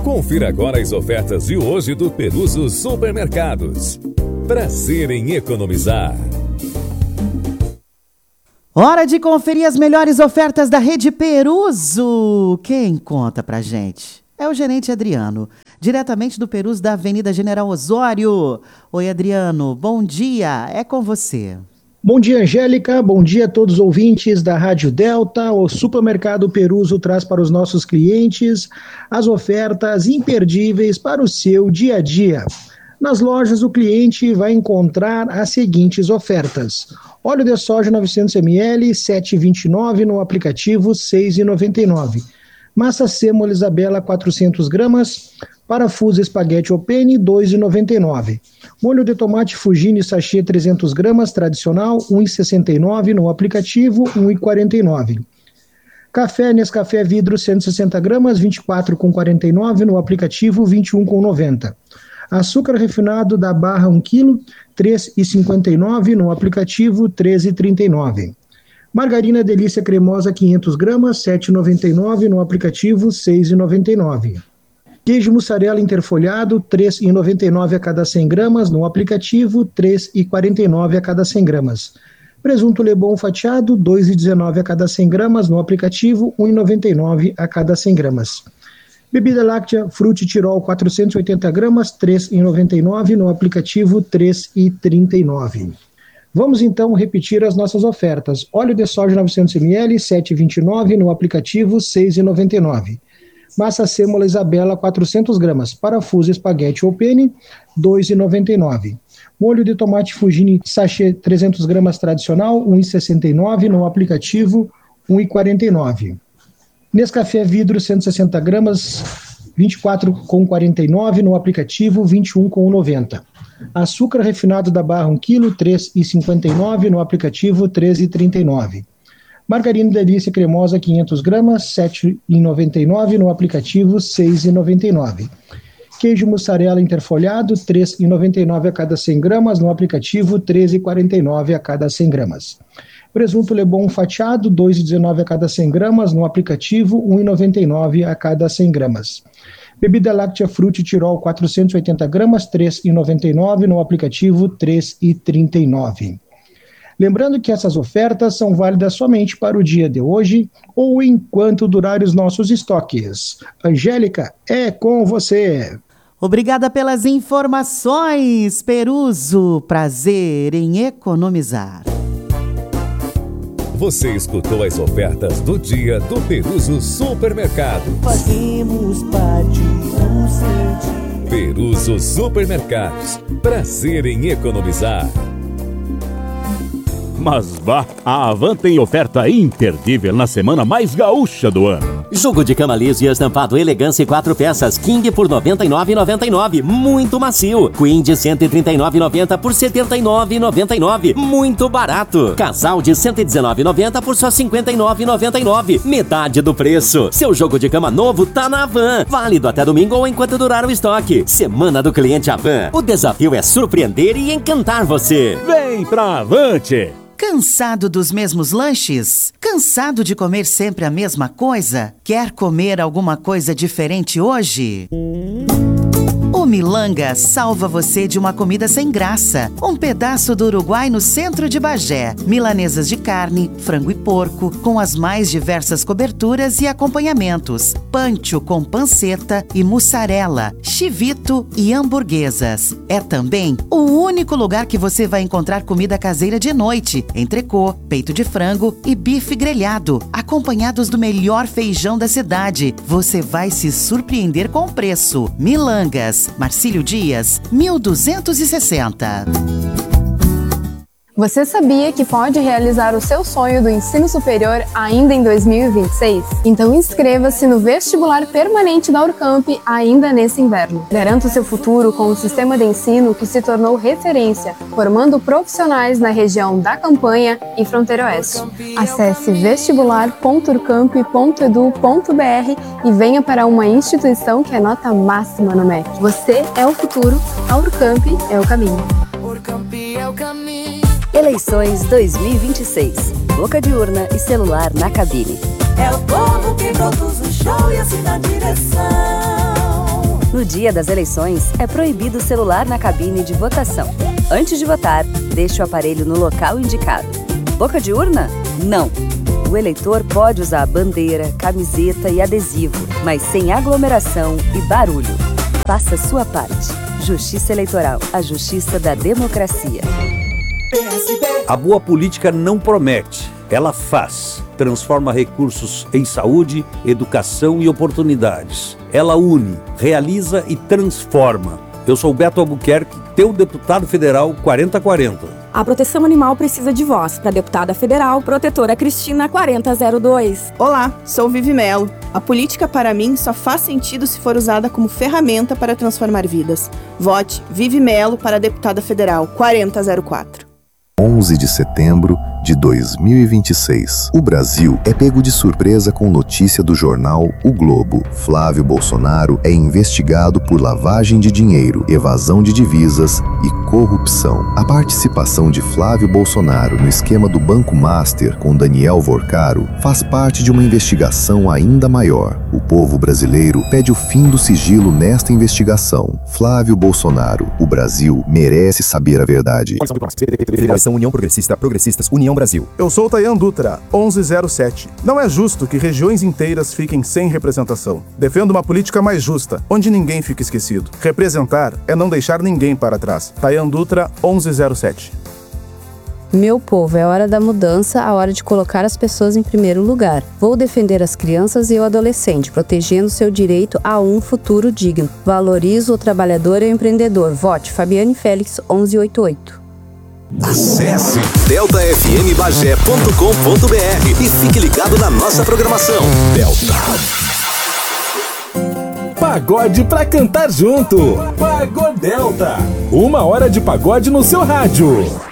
Confira agora as ofertas de hoje do Peruso Supermercados. Prazer em economizar. Hora de conferir as melhores ofertas da Rede Peruso. Quem conta pra gente é o gerente Adriano, diretamente do Peruso da Avenida General Osório. Oi, Adriano, bom dia, é com você. Bom dia, Angélica, bom dia a todos os ouvintes da Rádio Delta. O Supermercado Peruso traz para os nossos clientes as ofertas imperdíveis para o seu dia a dia. Nas lojas, o cliente vai encontrar as seguintes ofertas: óleo de soja 900 ml, R$ 7,29, no aplicativo R$ 6,99. Massa sêmola Isabela 400 gramas, parafuso espaguete Opene R$ 2,99. Molho de tomate Fugini sachê 300 gramas, tradicional R$ 1,69, no aplicativo R$ 1,49. Café Nescafé vidro 160 gramas, R$ 24,49, no aplicativo R$ 21,90. Açúcar refinado da Barra 1 kg, R$ 3,59, no aplicativo R$ 13,39. Margarina Delícia Cremosa 500 gramas, R$ 7,99, no aplicativo R$ 6,99. Queijo mussarela interfolhado, R$ 3,99 a cada 100 gramas, no aplicativo R$ 3,49 a cada 100 gramas. Presunto Lebon fatiado, R$ 2,19 a cada 100 gramas, no aplicativo R$ 1,99 a cada 100 gramas. Bebida láctea Frutti Tirol 480 gramas, R$ 3,99, no aplicativo R$ 3,39. Vamos então repetir as nossas ofertas. Óleo de soja 900 ml, R$ 7,29, no aplicativo R$ 6,99. Massa sêmola Isabela 400 gramas, parafuso espaguete Opene, R$ 2,99. Molho de tomate Fugini sachê 300 gramas tradicional, R$ 1,69, no aplicativo R$ 1,49. Nescafé vidro 160 gramas, R$ 24,49, no aplicativo R$ 21,90. Açúcar refinado da Barra 1 kg, R$ 3,59, no aplicativo R$ 13,39. Margarina Delícia Cremosa 500 gramas, R$ 7,99, no aplicativo R$ 6,99. Queijo mussarela interfolhado, R$ 3,99 a cada 100 gramas, no aplicativo R$ 13,49 a cada 100 gramas. Presunto Lebon fatiado, R$ 2,19 a cada 100 gramas, no aplicativo R$ 1,99 a cada 100 gramas. Bebida láctea Frutti Tirol 480 gramas, R$ 3,99, no aplicativo R$ 3,39. Lembrando que essas ofertas são válidas somente para o dia de hoje ou enquanto durarem os nossos estoques. Angélica, é com você. Obrigada pelas informações, Peruso. Prazer em economizar. Você escutou as ofertas do dia do Peruso Supermercado. Fazemos parte do seu dia. Peruso Supermercados. Prazer em economizar. Mas vá, a Havan tem oferta imperdível na semana mais gaúcha do ano. Jogo de cama liso e estampado Elegância 4 peças King por R$ 99,99. Muito macio. Queen de R$ 139,90 por R$ 79,99. Muito barato. Casal de R$ 119,90 por só R$ 59,99. Metade do preço. Seu jogo de cama novo tá na Havan. Válido até domingo ou enquanto durar o estoque. Semana do Cliente Havan. O desafio é surpreender e encantar você. Vem pra Avante! Cansado dos mesmos lanches? Cansado de comer sempre a mesma coisa? Quer comer alguma coisa diferente hoje? O Milanga salva você de uma comida sem graça. Um pedaço do Uruguai no centro de Bagé. Milanesas de carne, frango e porco, com as mais diversas coberturas e acompanhamentos. Pancho com panceta e mussarela, chivito e hamburguesas. É também o único lugar que você vai encontrar comida caseira de noite. Entrecô, peito de frango e bife grelhado, acompanhados do melhor feijão da cidade. Você vai se surpreender com o preço. Milangas, Marcílio Dias, 1260. Você sabia que pode realizar o seu sonho do ensino superior ainda em 2026? Então inscreva-se no vestibular permanente da Urcamp ainda nesse inverno. Garanta o seu futuro com um sistema de ensino que se tornou referência, formando profissionais na região da Campanha e Fronteira Oeste. Acesse vestibular.urcamp.edu.br e venha para uma instituição que é nota máxima no MEC. Você é o futuro, a Urcamp é o caminho. Urcamp é o caminho. Eleições 2026. Boca de urna e celular na cabine. É o povo que produz o show e assim na direção. No dia das eleições, é proibido o celular na cabine de votação. Antes de votar, deixe o aparelho no local indicado. Boca de urna? Não. O eleitor pode usar bandeira, camiseta e adesivo, mas sem aglomeração e barulho. Faça a sua parte. Justiça Eleitoral, a justiça da democracia. A boa política não promete, ela faz. Transforma recursos em saúde, educação e oportunidades. Ela une, realiza e transforma. Eu sou Beto Albuquerque, teu deputado federal 4040. A proteção animal precisa de voz. Para deputada federal, protetora Cristina 4002. Olá, sou Vivi Melo. A política para mim só faz sentido se for usada como ferramenta para transformar vidas. Vote Vivi Melo para deputada federal 4004. 11 de setembro de 2026. O Brasil é pego de surpresa com notícia do jornal O Globo. Flávio Bolsonaro é investigado por lavagem de dinheiro, evasão de divisas e corrupção. A participação de Flávio Bolsonaro no esquema do Banco Master com Daniel Vorcaro faz parte de uma investigação ainda maior. O povo brasileiro pede o fim do sigilo nesta investigação. Flávio Bolsonaro, o Brasil merece saber a verdade. Federação União Progressista, Progressistas, União Brasil. Eu sou Tayan Dutra, 1107. Não é justo que regiões inteiras fiquem sem representação. Defendo uma política mais justa, onde ninguém fica esquecido. Representar é não deixar ninguém para trás. Tayan Dutra, 1107. Meu povo, é hora da mudança, a hora de colocar as pessoas em primeiro lugar. Vou defender as crianças e o adolescente, protegendo seu direito a um futuro digno. Valorizo o trabalhador e o empreendedor. Vote Fabiane Félix, 1188. Acesse deltafmbagé.com.br e fique ligado na nossa programação. Delta. Pagode pra cantar junto. Pagodelta. 1 hora de pagode no seu rádio.